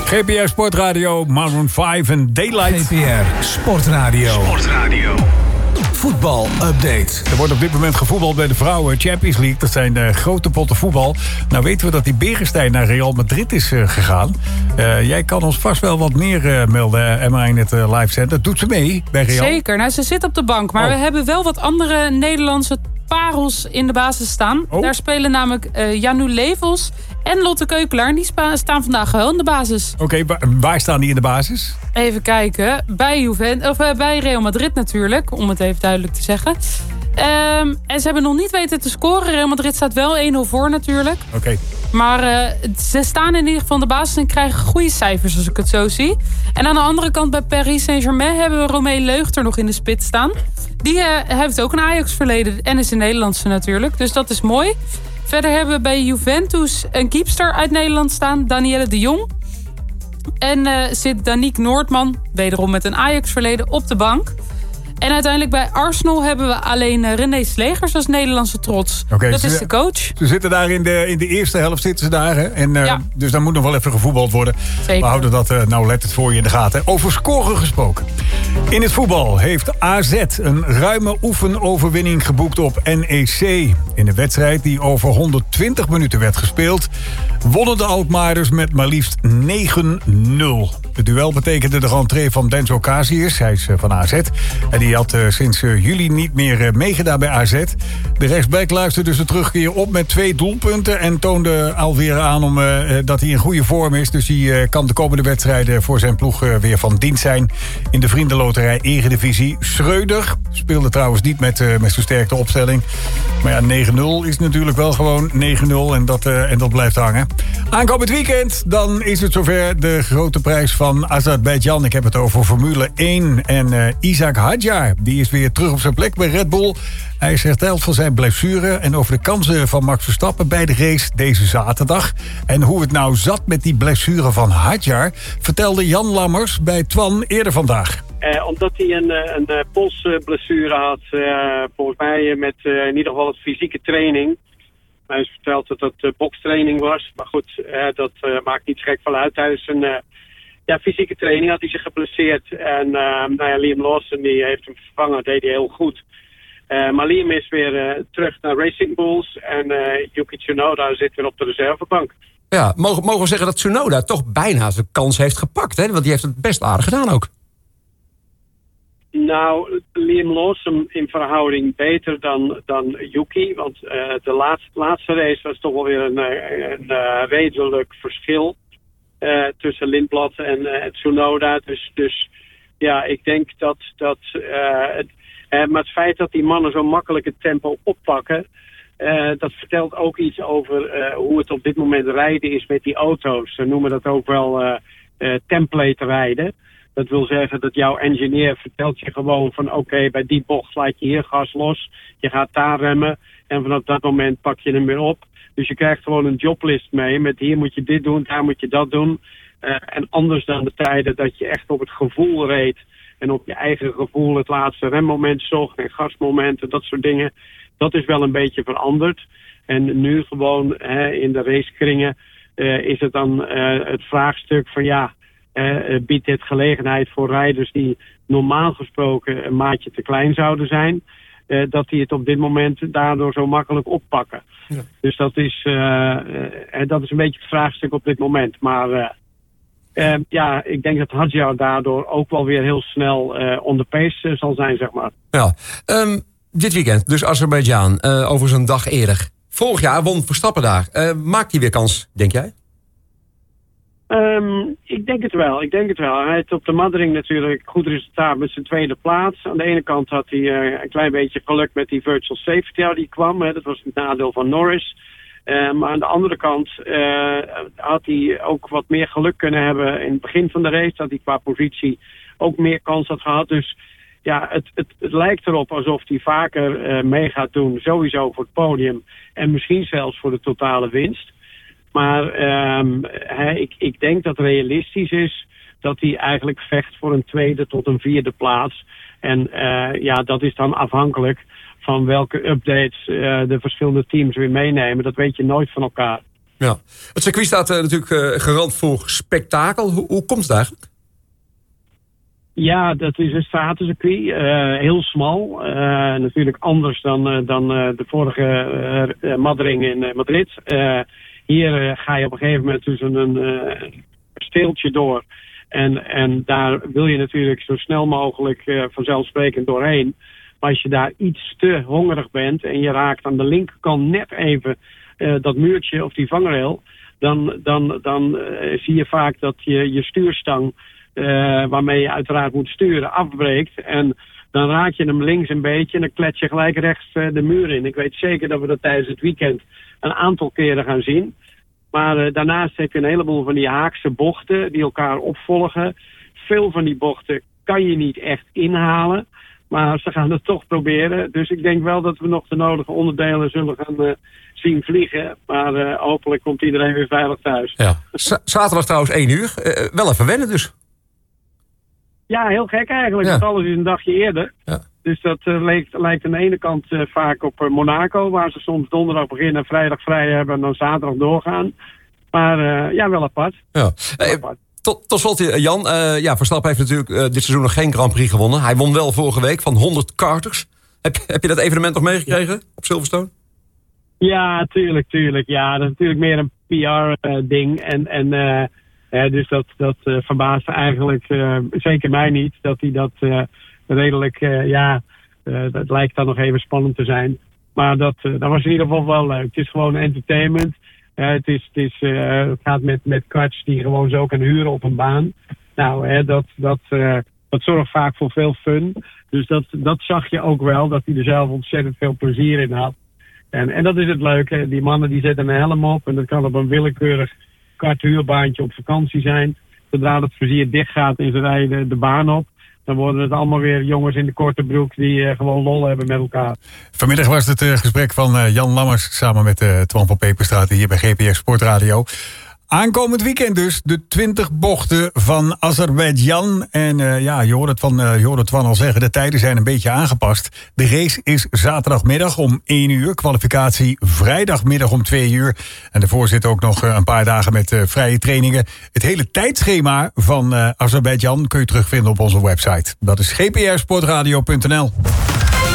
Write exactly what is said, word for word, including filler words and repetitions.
G P R Sportradio, Maroon vijf en Daylight. G P R Sportradio. Sportradio. Voetbal-update. Er wordt op dit moment gevoetbald bij de vrouwen Champions League. Dat zijn de grote potten voetbal. Nou weten we dat die Berenstein naar Real Madrid is uh, gegaan. Uh, jij kan ons vast wel wat meer uh, melden, Emma, in het uh, live center. Doet ze mee bij Real? Zeker, nou ze zit op de bank. Maar oh. we hebben wel wat andere Nederlandse parels in de basis staan. Oh. Daar spelen namelijk uh, Janu Levels en Lotte Keukelaar. Die spa- staan vandaag wel in de basis. Oké, okay, waar, waar staan die in de basis? Even kijken. Bij, Juven- of, uh, bij Real Madrid natuurlijk, om het even duidelijk te zeggen. Um, en ze hebben nog niet weten te scoren. Real Madrid staat wel één nul voor natuurlijk. Oké. Okay. Maar uh, ze staan in ieder geval in de basis en krijgen goede cijfers als ik het zo zie. En aan de andere kant bij Paris Saint-Germain hebben we Romee Leugter nog in de spits staan. Die uh, heeft ook een Ajax-verleden en is een Nederlandse natuurlijk. Dus dat is mooi. Verder hebben we bij Juventus een keepster uit Nederland staan, Danielle de Jong. En uh, zit Danique Noordman, wederom met een Ajax-verleden, op de bank. En uiteindelijk bij Arsenal hebben we alleen uh, René Slegers als Nederlandse trots. Okay, dat ze, is de coach. Ze zitten daar in de, in de eerste helft zitten ze daar. Hè? En, uh, ja. Dus daar moet nog wel even gevoetbald worden. Zeker. We houden dat uh, nou let het voor je in de gaten. Over scoren gesproken. In het voetbal heeft A Z een ruime oefenoverwinning geboekt op N E C. In de wedstrijd die over honderdtwintig minuten werd gespeeld, wonnen de Alkmaarders met maar liefst negen nul. Het duel betekende de rentree van Denzo Casius. Hij is uh, van A Z. En die had uh, sinds uh, juli niet meer uh, meegedaan bij A Z. De rechtsback luisterde dus de terugkeer op met twee doelpunten. En toonde alweer aan om, uh, dat hij in goede vorm is. Dus hij uh, kan de komende wedstrijden voor zijn ploeg uh, weer van dienst zijn. In de Vriendenloterij Eredivisie. Schreuder speelde trouwens niet met, uh, met zo'n sterke opstelling. Maar ja, negen nul is natuurlijk wel gewoon negen nul. En dat, uh, en dat blijft hangen. Aankomend weekend, dan is het zover de grote prijs van Azerbeidzjan. Ik heb het over Formule één. En uh, Isaac Hadjar, die is weer terug op zijn plek bij Red Bull. Hij is hersteld van zijn blessure. En over de kansen van Max Verstappen bij de race deze zaterdag. En hoe het nou zat met die blessure van Hadjar, vertelde Jan Lammers bij Twan eerder vandaag. Eh, omdat hij een, een, een polsblessure had, uh, volgens mij met uh, in ieder geval het fysieke training. Hij heeft verteld dat dat uh, bokstraining was. Maar goed, uh, dat uh, maakt niet gek van uit. Tijdens een uh, ja, fysieke training had hij zich geblesseerd. En uh, nou ja, Liam Lawson die heeft hem vervangen, dat deed hij heel goed. Uh, maar Liam is weer uh, terug naar Racing Bulls. En uh, Yuki Tsunoda zit weer op de reservebank. Ja, mogen, mogen we zeggen dat Tsunoda toch bijna zijn kans heeft gepakt, hè? Want die heeft het best aardig gedaan ook. Nou, Liam Lawson in verhouding beter dan, dan Yuki. Want uh, de laatste, laatste race was toch wel weer een, een, een uh, redelijk verschil uh, tussen Lindblad en uh, Tsunoda. Dus, dus ja, ik denk dat... dat uh, het, uh, maar het feit dat die mannen zo makkelijk het tempo oppakken, Uh, dat vertelt ook iets over uh, hoe het op dit moment rijden is met die auto's. Ze noemen dat ook wel uh, uh, template rijden. Dat wil zeggen dat jouw engineer vertelt je gewoon van oké, okay, bij die bocht laat je hier gas los. Je gaat daar remmen en vanaf dat moment pak je hem weer op. Dus je krijgt gewoon een joblist mee met hier moet je dit doen, daar moet je dat doen. Uh, en anders dan de tijden dat je echt op het gevoel reed en op je eigen gevoel het laatste remmoment zocht en gasmomenten, dat soort dingen. Dat is wel een beetje veranderd. En nu gewoon hè, in de racekringen uh, is het dan uh, het vraagstuk van ja, uh, biedt dit gelegenheid voor rijders die normaal gesproken een maatje te klein zouden zijn, uh, dat die het op dit moment daardoor zo makkelijk oppakken. Ja. Dus dat is, uh, uh, dat is een beetje het vraagstuk op dit moment. Maar uh, uh, ja, ik denk dat Hadjar daardoor ook wel weer heel snel uh, on the pace uh, zal zijn, zeg maar. Ja, um... Dit weekend, dus Azerbeidzjan, uh, over zo'n dag eerder. Vorig jaar won Verstappen daar. Uh, maakt hij weer kans, denk jij? Um, ik denk het wel, ik denk het wel. Hij heeft op de Maddering natuurlijk goed resultaat met zijn tweede plaats. Aan de ene kant had hij uh, een klein beetje geluk met die virtual safety die kwam. Hè. Dat was het nadeel van Norris. Uh, maar aan de andere kant uh, had hij ook wat meer geluk kunnen hebben in het begin van de race. Dat hij qua positie ook meer kans had gehad. Dus ja, het, het, het lijkt erop alsof hij vaker uh, mee gaat doen, sowieso voor het podium. En misschien zelfs voor de totale winst. Maar um, he, ik, ik denk dat het realistisch is dat hij eigenlijk vecht voor een tweede tot een vierde plaats. En uh, ja, dat is dan afhankelijk van welke updates uh, de verschillende teams weer meenemen. Dat weet je nooit van elkaar. Ja. Het circuit staat uh, natuurlijk uh, garant voor spektakel. Hoe, hoe komt het eigenlijk? Ja, dat is een stratencircuit. Uh, heel smal. Uh, natuurlijk anders dan, uh, dan uh, de vorige uh, Maddering in uh, Madrid. Uh, hier uh, ga je op een gegeven moment dus een, een uh, steeltje door. En, en daar wil je natuurlijk zo snel mogelijk uh, vanzelfsprekend doorheen. Maar als je daar iets te hongerig bent en je raakt aan de linkerkant net even uh, dat muurtje of die vangrail, dan, dan, dan uh, zie je vaak dat je, je stuurstang, uh, waarmee je uiteraard moet sturen, afbreekt. En dan raak je hem links een beetje en dan klets je gelijk rechts uh, de muur in. Ik weet zeker dat we dat tijdens het weekend een aantal keren gaan zien. Maar uh, daarnaast heb je een heleboel van die haakse bochten die elkaar opvolgen. Veel van die bochten kan je niet echt inhalen. Maar ze gaan het toch proberen. Dus ik denk wel dat we nog de nodige onderdelen zullen gaan uh, zien vliegen. Maar uh, hopelijk komt iedereen weer veilig thuis. Ja. Z- zaterdag trouwens één uur. Uh, wel even wennen dus. Ja, heel gek eigenlijk. Ja. Want alles is een dagje eerder. Ja. Dus dat uh, lijkt, lijkt aan de ene kant uh, vaak op uh, Monaco. Waar ze soms donderdag beginnen en vrijdag vrij hebben en dan zaterdag doorgaan. Maar uh, ja, wel apart. Ja. Wel Hey, apart. tot, tot slot, Jan. Uh, ja, Verstappen heeft natuurlijk uh, dit seizoen nog geen Grand Prix gewonnen. Hij won wel vorige week van honderd karters. Heb, heb je dat evenement nog meegekregen ja. op Silverstone? Ja, tuurlijk, tuurlijk. Ja, dat is natuurlijk meer een P R-ding. Uh, en en uh, uh, dus dat, dat uh, verbaasde eigenlijk uh, zeker mij niet. Dat hij dat uh, redelijk, uh, ja, uh, dat lijkt dan nog even spannend te zijn. Maar dat, uh, dat was in ieder geval wel leuk. Het is gewoon entertainment. Uh, het, is, het, is, uh, het gaat met, met karts die gewoon zo kan huren op een baan. Nou, hè, dat, dat, uh, dat zorgt vaak voor veel fun. Dus dat, dat zag je ook wel, dat hij er zelf ontzettend veel plezier in had. En, en dat is het leuke. Die mannen die zetten een helm op. En dat kan op een willekeurig karthuurbaantje op vakantie zijn. Zodra het vizier dicht gaat en ze rijden de baan op, dan worden het allemaal weer jongens in de korte broek die uh, gewoon lol hebben met elkaar. Vanmiddag was het uh, gesprek van uh, Jan Lammers samen met uh, Twan van Peperstraat hier bij G P S Sportradio. Aankomend weekend dus de twintig bochten van Azerbeidzjan. En uh, ja, je hoort het van uh, je hoort het Twan al zeggen, de tijden zijn een beetje aangepast. De race is zaterdagmiddag om één uur. Kwalificatie vrijdagmiddag om twee uur. En daarvoor zit ook nog uh, een paar dagen met uh, vrije trainingen. Het hele tijdschema van uh, Azerbeidzjan kun je terugvinden op onze website. Dat is g p r sportradio punt n l.